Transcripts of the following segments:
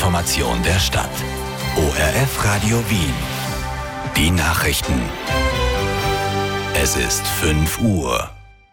Information der Stadt. ORF Radio Wien. Die Nachrichten. Es ist 5 Uhr.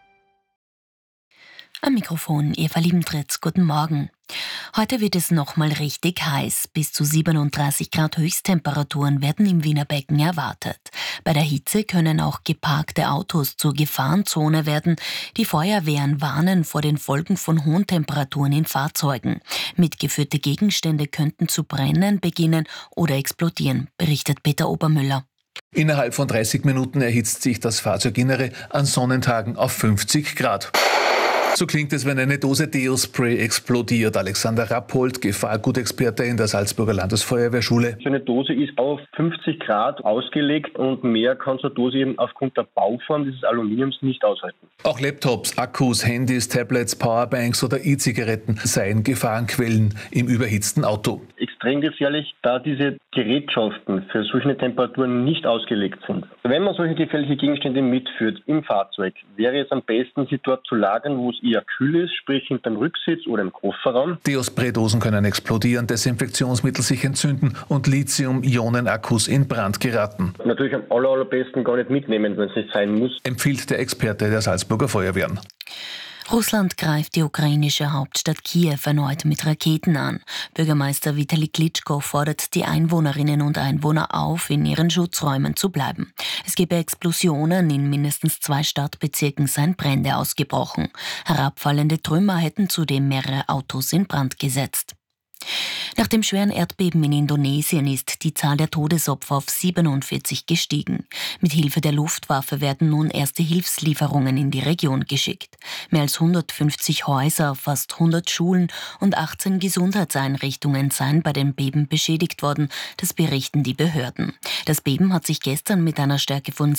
Am Mikrofon Eva Liebentritz, guten Morgen. Heute wird es nochmal richtig heiß. Bis zu 37 Grad Höchsttemperaturen werden im Wiener Becken erwartet. Bei der Hitze können auch geparkte Autos zur Gefahrenzone werden. Die Feuerwehren warnen vor den Folgen von hohen Temperaturen in Fahrzeugen. Mitgeführte Gegenstände könnten zu brennen beginnen oder explodieren, berichtet Peter Obermüller. Innerhalb von 30 Minuten erhitzt sich das Fahrzeuginnere an Sonnentagen auf 50 Grad. So klingt es, wenn eine Dose Deo-Spray explodiert. Alexander Rappold, Gefahrgutexperte in der Salzburger Landesfeuerwehrschule. So eine Dose ist auf 50 Grad ausgelegt und mehr kann so eine Dose eben aufgrund der Bauform dieses Aluminiums nicht aushalten. Auch Laptops, Akkus, Handys, Tablets, Powerbanks oder E-Zigaretten seien Gefahrenquellen im überhitzten Auto. Extrem gefährlich, da diese Gerätschaften für solche Temperaturen nicht ausgelegt sind. Wenn man solche gefährliche Gegenstände mitführt im Fahrzeug, wäre es am besten, sie dort zu lagern, wo es eher kühl ist, sprich hinterm Rücksitz oder im Kofferraum. Deo-Spray-Dosen können explodieren, Desinfektionsmittel sich entzünden und Lithium-Ionen-Akkus in Brand geraten. Natürlich am allerbesten gar nicht mitnehmen, wenn es nicht sein muss, empfiehlt der Experte der Salzburger Feuerwehren. Russland greift die ukrainische Hauptstadt Kiew erneut mit Raketen an. Bürgermeister Vitali Klitschko fordert die Einwohnerinnen und Einwohner auf, in ihren Schutzräumen zu bleiben. Es gebe Explosionen, in mindestens 2 Stadtbezirken seien Brände ausgebrochen. Herabfallende Trümmer hätten zudem mehrere Autos in Brand gesetzt. Nach dem schweren Erdbeben in Indonesien ist die Zahl der Todesopfer auf 47 gestiegen. Mit Hilfe der Luftwaffe werden nun erste Hilfslieferungen in die Region geschickt. Mehr als 150 Häuser, fast 100 Schulen und 18 Gesundheitseinrichtungen seien bei dem Beben beschädigt worden, das berichten die Behörden. Das Beben hat sich gestern mit einer Stärke von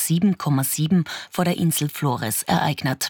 7,7 vor der Insel Flores ereignet.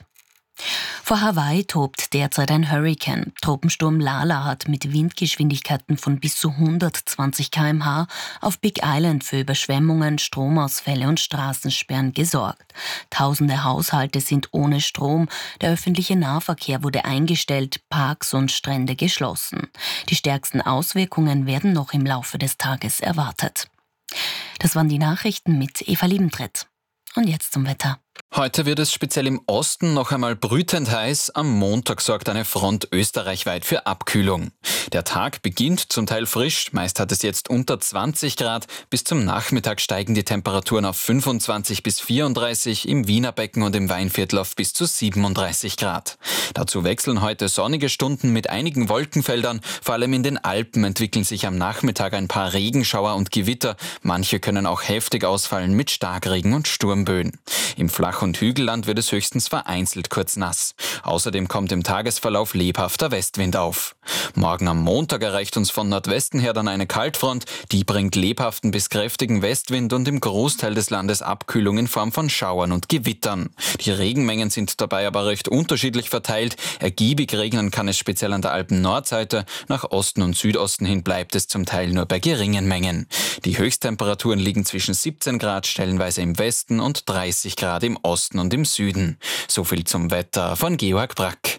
Vor Hawaii tobt derzeit ein Hurrikan. Tropensturm Lala hat mit Windgeschwindigkeiten von bis zu 120 km/h auf Big Island für Überschwemmungen, Stromausfälle und Straßensperren gesorgt. Tausende Haushalte sind ohne Strom, der öffentliche Nahverkehr wurde eingestellt, Parks und Strände geschlossen. Die stärksten Auswirkungen werden noch im Laufe des Tages erwartet. Das waren die Nachrichten mit Eva Liebentritz. Und jetzt zum Wetter. Heute wird es speziell im Osten noch einmal brütend heiß. Am Montag sorgt eine Front österreichweit für Abkühlung. Der Tag beginnt zum Teil frisch, meist hat es jetzt unter 20 Grad. Bis zum Nachmittag steigen die Temperaturen auf 25 bis 34, im Wiener Becken und im Weinviertel auf bis zu 37 Grad. Dazu wechseln heute sonnige Stunden mit einigen Wolkenfeldern. Vor allem in den Alpen entwickeln sich am Nachmittag ein paar Regenschauer und Gewitter. Manche können auch heftig ausfallen mit Starkregen und Sturmböen. Im Flach- und Hügelland wird es höchstens vereinzelt kurz nass. Außerdem kommt im Tagesverlauf lebhafter Westwind auf. Morgen am Montag erreicht uns von Nordwesten her dann eine Kaltfront. Die bringt lebhaften bis kräftigen Westwind und im Großteil des Landes Abkühlung in Form von Schauern und Gewittern. Die Regenmengen sind dabei aber recht unterschiedlich verteilt. Ergiebig regnen kann es speziell an der Alpen-Nordseite. Nach Osten und Südosten hin bleibt es zum Teil nur bei geringen Mengen. Die Höchsttemperaturen liegen zwischen 17 Grad stellenweise im Westen und 30 Grad im Osten und im Süden. So viel zum Wetter von Georg Brack.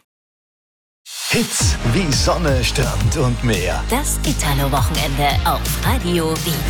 Hits wie Sonne, Strand und Meer. Das Italo-Wochenende auf Radio Wien.